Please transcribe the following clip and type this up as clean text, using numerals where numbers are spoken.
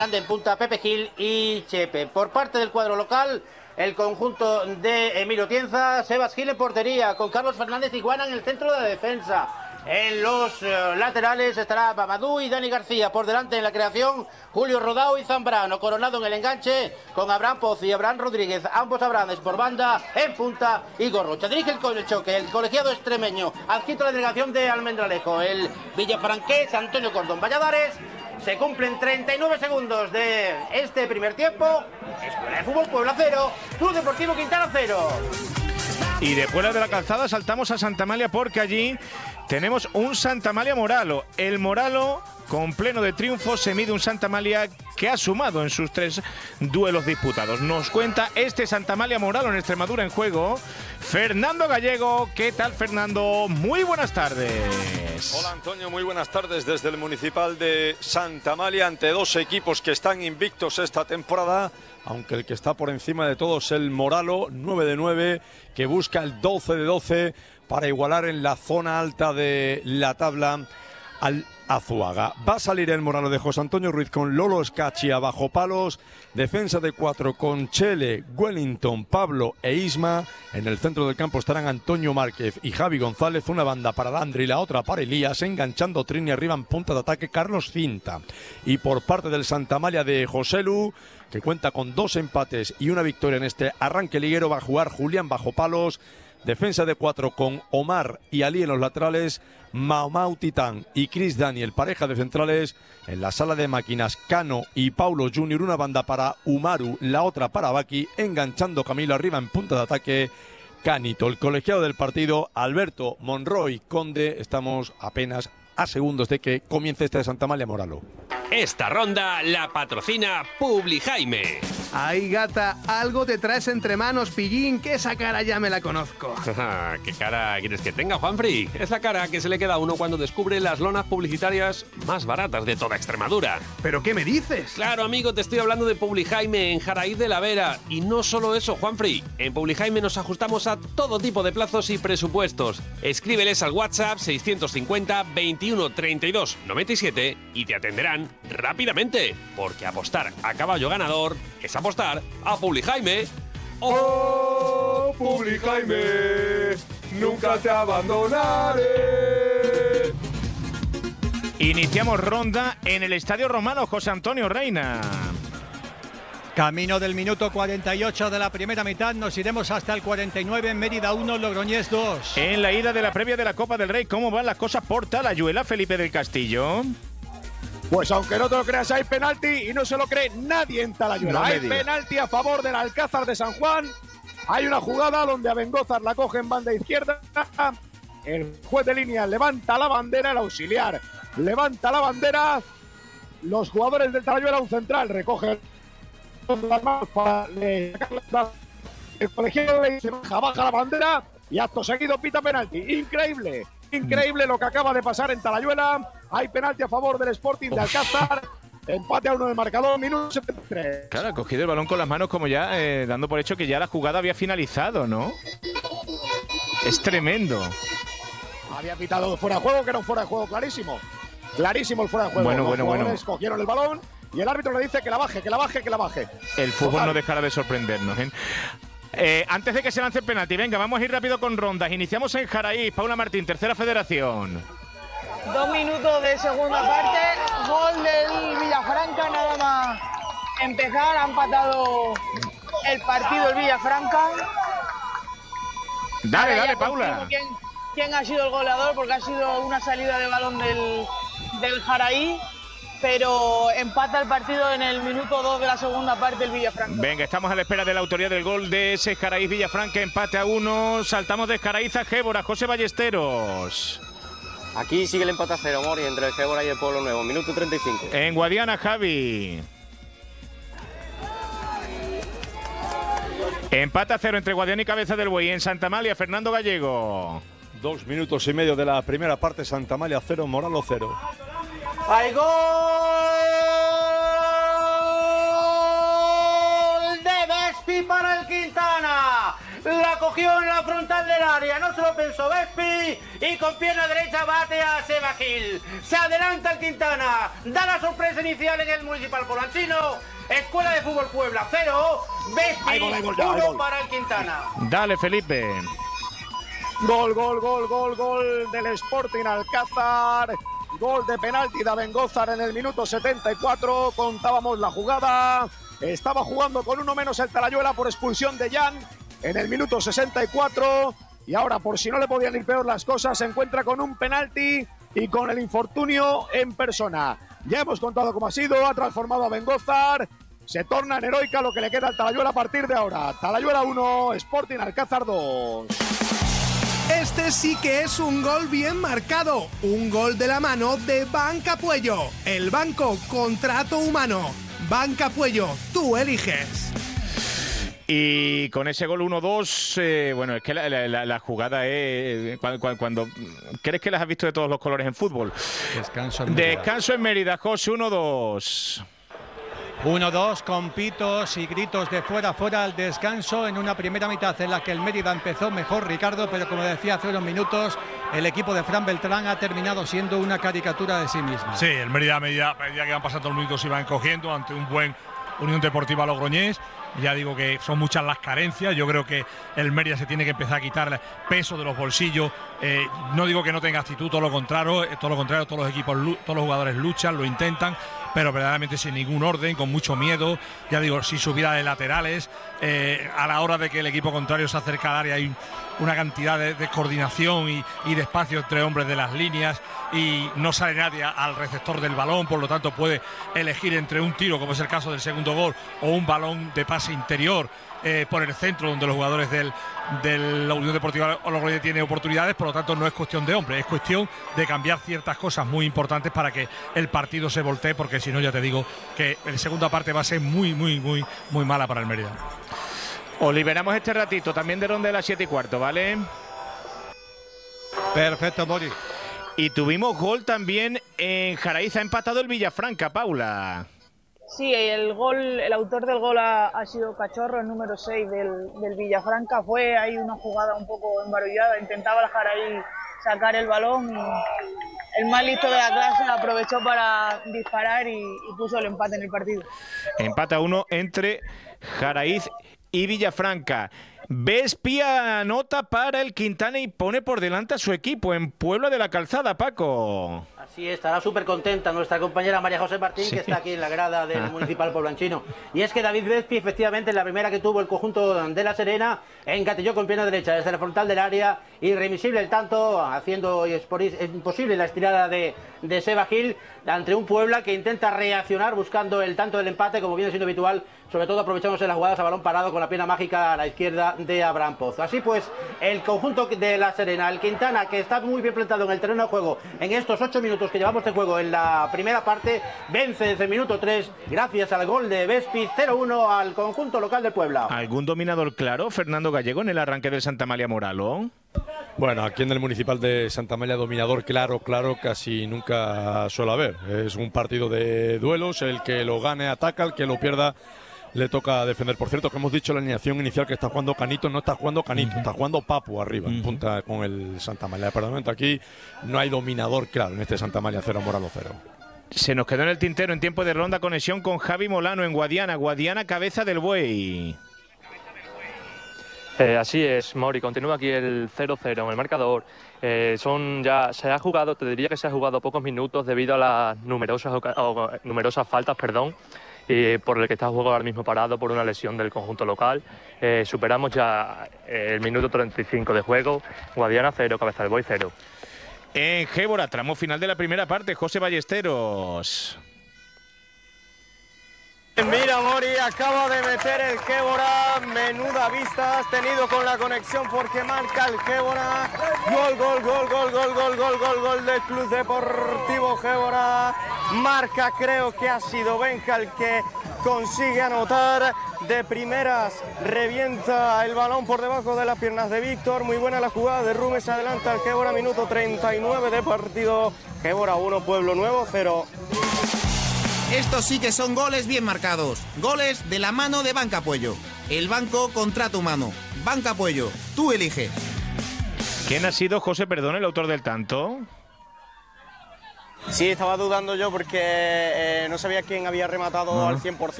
en punta Pepe Gil y Chepe. Por parte del cuadro local, el conjunto de Emilio Tienza, Sebas Gil en portería, con Carlos Fernández Iguana en el centro de la defensa. En los laterales estará Mamadou y Dani García. Por delante en la creación, Julio Rodao y Zambrano. Coronado en el enganche con Abraham Pozo y Abraham Rodríguez. Ambos Abrahames por banda, en punta Igor Rocha. Dirige el choque el colegiado extremeño, adscrito a la delegación de Almendralejo. El villafranqués Antonio Cordón Valladares. Se cumplen 39 segundos de este primer tiempo. Escuela de Fútbol Puebla 0, Club Deportivo Quintana 0. Y de Puebla de la Calzada saltamos a Santa Amalia porque allí tenemos un Santa Amalia Moralo. El Moralo, con pleno de triunfo, se mide un Santa Amalia que ha sumado en sus 3 duelos disputados. Nos cuenta este Santa Amalia Moralo en Extremadura en juego, Fernando Gallego. ¿Qué tal, Fernando? Muy buenas tardes. Hola, Antonio, muy buenas tardes desde el Municipal de Santa Amalia ante 2 equipos que están invictos esta temporada, aunque el que está por encima de todos es el Moralo, 9 de 9, que busca el 12 de 12 para igualar en la zona alta de la tabla al Azuaga. Va a salir el Moralo de José Antonio Ruiz con Lolo Scacchi bajo palos, defensa de 4 con Chele, Wellington, Pablo e Isma. En el centro del campo estarán Antonio Márquez y Javi González, una banda para Landry y la otra para Elías, enganchando Trini arriba en punta de ataque Carlos Cinta. Y por parte del Santa Amalia de José Lu, que cuenta con 2 empates y una victoria en este arranque liguero, va a jugar Julián bajo palos. Defensa de 4 con Omar y Ali en los laterales, Mau Titán y Chris Daniel, pareja de centrales. En la sala de máquinas, Cano y Paulo Junior, una banda para Umaru, la otra para Baki, enganchando Camilo arriba en punta de ataque Canito. El colegiado del partido, Alberto Monroy Conde. Estamos apenas a segundos de que comience este de Santa Amalia Moralo. Esta ronda la patrocina Publijaime. Ay, gata, algo te traes entre manos, pillín, que esa cara ya me la conozco. ¿Qué cara quieres que tenga, Juanfri? Es la cara que se le queda a uno cuando descubre las lonas publicitarias más baratas de toda Extremadura. ¿Pero qué me dices? Claro, amigo, te estoy hablando de Publijaime en Jaraíz de la Vera. Y no solo eso, Juanfri. En Publijaime nos ajustamos a todo tipo de plazos y presupuestos. Escríbeles al WhatsApp 650 21 32 97 y te atenderán rápidamente. Porque apostar a caballo ganador es apostar a Publijaime. ¡Oh, Publijaime! ¡Nunca te abandonaré! Iniciamos ronda en el Estadio Romano José Antonio Reina. Camino del minuto 48 de la primera mitad, nos iremos hasta el 49 en Mérida 1, Logroñés 2. En la ida de la previa de la Copa del Rey, ¿cómo van las cosas por Talayuela, Felipe del Castillo? Pues aunque no te lo creas, hay penalti y no se lo cree nadie en Talayuela. No hay penalti a favor del Alcázar de San Juan. Hay una jugada donde Abengózar la coge en banda izquierda. El juez de línea levanta la bandera, el auxiliar levanta la bandera. Los jugadores del Talayuela, un central, recoge las manos para el colegiado le dice baja la bandera y acto seguido pita penalti. Increíble lo que acaba de pasar en Talayuela. Hay penalti a favor del Sporting de Alcázar. Empate a 1 del marcador, minuto 73. Claro, ha cogido el balón con las manos como ya dando por hecho que ya la jugada había finalizado, ¿no? Es tremendo. Había pitado fuera de juego, que era un fuera de juego clarísimo. Clarísimo el fuera de juego. Bueno. Cogieron el balón y el árbitro le dice que la baje. El fútbol no dejará de sorprendernos, ¿eh? Antes de que se lance el penalti, venga, vamos a ir rápido con rondas. Iniciamos en Jaraíz. Paula Martín, Tercera Federación. 2 minutos de segunda parte, gol del Villafranca, nada más empezar, ha empatado el partido el Villafranca. Dale, Paula. ¿Quién ha sido el goleador? Porque ha sido una salida de balón del Jaraí, pero empata el partido en el minuto 2 de la segunda parte el Villafranca. Venga, estamos a la espera de la autoría del gol de ese Jaraíz Villafranca, empate a 1. Saltamos de Jaraíz a Gébora, José Ballesteros. Aquí sigue el empate a 0, Mori, entre el Gébora y el Pueblo Nuevo, minuto 35. En Guadiana, Javi. Empate a 0 entre Guadiana y Cabeza del Buey. En Santa Amalia, Fernando Gallego. 2 minutos y medio de la primera parte, Santa Amalia 0, Moralo 0. ¡Hay gol de Vespi para el Quintana! La cogió en la frontal del área, no se lo pensó Vespi y con pierna derecha bate a Seba Gil. Se adelanta el Quintana, da la sorpresa inicial en el Municipal Poblancino. Escuela de Fútbol Puebla 0, Vespi 1 para el Quintana. Dale, Felipe. Gol del Sporting Alcázar. Gol de penalti de Abengózar en el minuto 74. Contábamos la jugada. Estaba jugando con uno menos el Talayuela por expulsión de Jan en el minuto 64. Y ahora, por si no le podían ir peor las cosas, se encuentra con un penalti y con el infortunio en persona. Ya hemos contado cómo ha sido. Ha transformado a Abengózar. Se torna en heroica lo que le queda al Talayuela a partir de ahora. Talayuela 1, Sporting Alcázar 2. Este sí que es un gol bien marcado, un gol de la mano de Banca Puello. El banco, contrato humano. Banca Puello, tú eliges. Y con ese gol 1-2, bueno, es que la jugada es cuando crees que las has visto de todos los colores en fútbol. Descanso en Mérida, José, 1-2. 1-2 con pitos y gritos de fuera al descanso en una primera mitad en la que el Mérida empezó mejor, Ricardo, pero como decía hace unos minutos, el equipo de Fran Beltrán ha terminado siendo una caricatura de sí mismo. Sí, el Mérida a medida que van pasando los minutos iban cogiendo ante un buen Unión Deportiva Logroñés. Ya digo que son muchas las carencias. Yo creo que el Mérida se tiene que empezar a quitar peso de los bolsillos. No digo que no tenga actitud, todo lo contrario, todos los equipos, todos los jugadores luchan, lo intentan, pero verdaderamente sin ningún orden, con mucho miedo. Ya digo, sin subida de laterales. A la hora de que el equipo contrario se acerca al área hay una cantidad de coordinación y de espacio entre hombres de las líneas y no sale nadie al receptor del balón, por lo tanto puede elegir entre un tiro, como es el caso del segundo gol, o un balón de pase interior por el centro, donde los jugadores del la Unión Deportiva Logroñés tienen oportunidades. Por lo tanto no es cuestión de hombre, es cuestión de cambiar ciertas cosas muy importantes para que el partido se voltee, porque si no, ya te digo que la segunda parte va a ser muy mala para el Mérida. Os liberamos este ratito también de ronda de las 7:15, ¿vale? Perfecto, Mori. Y tuvimos gol también en Jaraíz, ha empatado el Villafranca, Paula. Sí, el autor del gol ha sido Cachorro, el número 6 del Villafranca. Fue ahí una jugada un poco embarullada, intentaba dejar ahí sacar el balón y el más listo de la clase aprovechó para disparar y puso el empate en el partido. Empata 1 entre Jaraíz y Villafranca. Vespi anota para el Quintana y pone por delante a su equipo en Puebla de la Calzada, Paco. Así estará súper contenta nuestra compañera María José Martín, que está aquí en la grada del Municipal Poblancino. Y es que David Vespi, efectivamente, en la primera que tuvo el conjunto de La Serena, engatilló con pierna derecha desde la frontal del área, irremisible el tanto, haciendo imposible la estirada de Seba Gil ante un Puebla que intenta reaccionar buscando el tanto del empate, como viene siendo habitual, sobre todo aprovechándose las jugadas a balón parado con la pierna mágica a la izquierda de Abraham Poz. Así pues, el conjunto de La Serena, el Quintana, que está muy bien plantado en el terreno de juego en estos 8 minutos que llevamos de juego en la primera parte, vence desde el minuto 3 gracias al gol de Vespi, 0-1 al conjunto local de Puebla. ¿Algún dominador claro, Fernando Gallego, en el arranque del Santa Amalia Moralo? Bueno, aquí en el Municipal de Santa Amalia dominador claro, casi nunca suele haber. Es un partido de duelos, el que lo gane ataca, el que lo pierda le toca defender. Por cierto, que hemos dicho en la alineación inicial que está jugando Canito, no está jugando Canito, está jugando Papu arriba, en punta con el Santa Amalia. Por el momento aquí no hay dominador claro en este Santa Amalia 0, Moralo 0. Se nos quedó en el tintero en tiempo de ronda conexión con Javi Molano en Guadiana, Cabeza del Buey. Así es, Mori, continúa aquí el 0-0 en el marcador. Se ha jugado, te diría que se ha jugado pocos minutos debido a las numerosas faltas, y por el que está jugando ahora mismo parado por una lesión del conjunto local. Superamos ya el minuto 35 de juego. Guadiana 0, Cabeza del Buey 0. En Gébora, tramo final de la primera parte, José Ballesteros. Mira, Mori, acaba de meter el Gébora, menuda vista has tenido con la conexión porque marca el Gébora. Gol del Club Deportivo Gébora. Marca, creo que ha sido Benja el que consigue anotar de primeras, revienta el balón por debajo de las piernas de Víctor. Muy buena la jugada de Rubén, se adelanta el Gébora, minuto 39 de partido. Gébora 1, Pueblo Nuevo 0. Estos sí que son goles bien marcados, goles de la mano de Banca Puello. El banco contrato humano. Banca Puello, tú eliges. ¿Quién ha sido, José, perdón, el autor del tanto? Sí, estaba dudando yo porque no sabía quién había rematado al 100%.